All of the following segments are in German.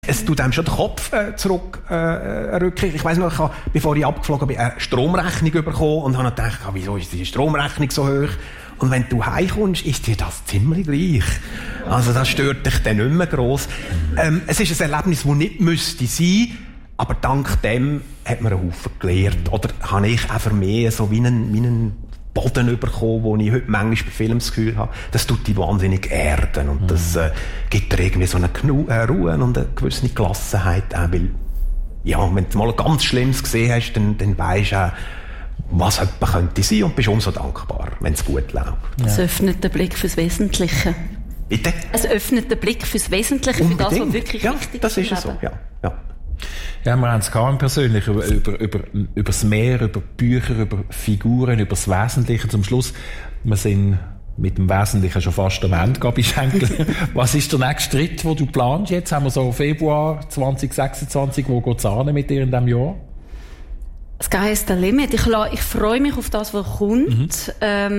Es tut einem schon den Kopf zurückrücken. Ich weiss noch, bevor ich abgeflogen bin, eine Stromrechnung bekommen und habe gedacht, wieso ist die Stromrechnung so hoch? Und wenn du heimkommst, ist dir das ziemlich gleich. Also das stört dich dann nicht mehr gross. Es ist ein Erlebnis, das nicht müsste sein, aber dank dem hat man einen Haufen gelernt. Oder habe ich auch für mich so wie einen Boden bekommen, wo ich heute manchmal bei Filmen das Gefühl habe, das tut dich wahnsinnig erden. Und das gibt dir irgendwie so eine Ruhe und eine gewisse Gelassenheit auch, weil, ja, wenn du mal ganz Schlimmes gesehen hast, dann weisst du auch, was jemand könnte sein und bist umso dankbar, wenn es gut läuft. Ja. Es öffnet den Blick fürs Wesentliche. Bitte? Es öffnet den Blick fürs Wesentliche, für das, was wirklich wichtig ist. Das ist es so, ja. Ja, wir haben es persönlich über das Meer, über Bücher, über Figuren, über das Wesentliche. Zum Schluss, wir sind mit dem Wesentlichen schon fast am Ende, Gabi Schenkel. Was ist der nächste Schritt, den du planst jetzt? Haben wir so Februar 2026, wo geht es an mit dir in diesem Jahr? Sky is the limit. Ich freue mich auf das, was kommt.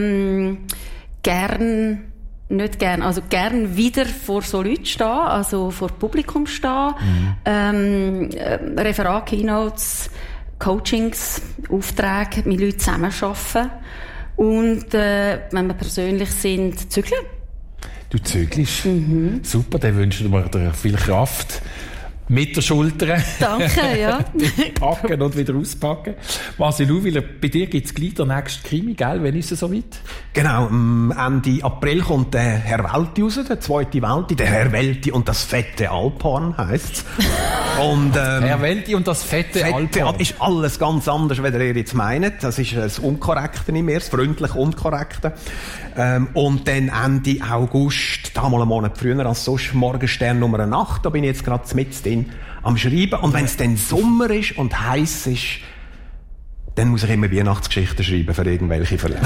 Gern wieder vor so Leuten stehen, also vor Publikum stehen. Referat, Keynotes, Coachings, Aufträge, mit Leuten zusammenarbeiten. Und, wenn wir persönlich sind, zügeln. Du zügelst? Super, dann wünschen wir dir viel Kraft. Mit der Schulter. Danke, ja. Packen und wieder auspacken. Marcel Uwiller, bei dir gibt es gleich den nächsten Krimi, gell? Wann ist es soweit? Genau, Ende April kommt der Herr Welti raus, der zweite Welti. Der Herr Welti und das fette Alphorn heisst's. Und, Herr Welti und das fette Alphorn. Ist alles ganz anders, als ihr jetzt meint. Das ist das Unkorrekte in mir, das freundlich Unkorrekte. Und dann Ende August, da mal einen Monat früher als sonst, Morgenstern Nummer 8, da bin ich jetzt gerade mit drin am Schreiben. Und wenn es dann Sommer ist und heiß ist, dann muss ich immer Weihnachtsgeschichten schreiben für irgendwelche Verleger.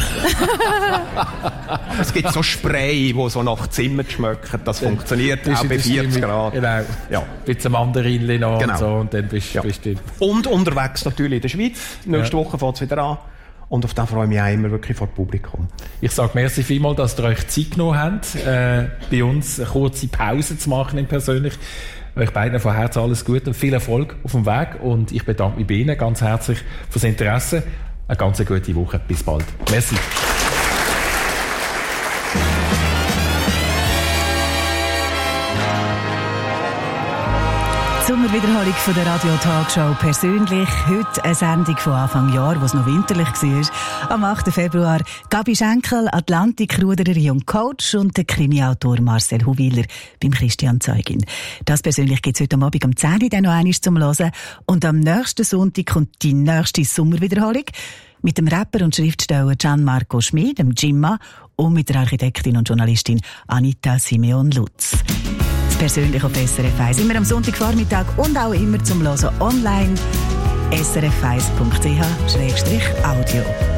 Es gibt so Spray, die so nach Zimmer schmecken. Das funktioniert auch bei 40 Grad. Genau. Ja. Bisschen Mandarinchen noch und so. Und dann bist du... Und unterwegs natürlich in der Schweiz. Nächste Woche fängt es wieder an. Und auf das freue ich mich auch immer wirklich vor dem Publikum. Ich sage merci vielmals, dass ihr euch Zeit genommen habt, bei uns eine kurze Pause zu machen persönlich. Euch beiden von Herzen alles Gute und viel Erfolg auf dem Weg. Und ich bedanke mich bei Ihnen ganz herzlich fürs Interesse. Eine ganz gute Woche. Bis bald. Merci. Sommerwiederholung von der Radio-Talkshow persönlich. Heute eine Sendung von Anfang Jahr, wo es noch winterlich war. Am 8. Februar Gabi Schenkel, Atlantikruderin und Coach, und der Krimiautor Marcel Uwiller beim Christian Zeugin. Das persönlich gibt es heute Abend um 10 Uhr dann noch einmal zum Hören. Und am nächsten Sonntag kommt die nächste Sommerwiederholung mit dem Rapper und Schriftsteller Gianmarco Schmid, dem Jimma, und mit der Architektin und Journalistin Anita Simeon Lutz. Persönlich auf SRF 1. Immer am Sonntagvormittag und auch immer zum Hören online. srf1.ch/audio.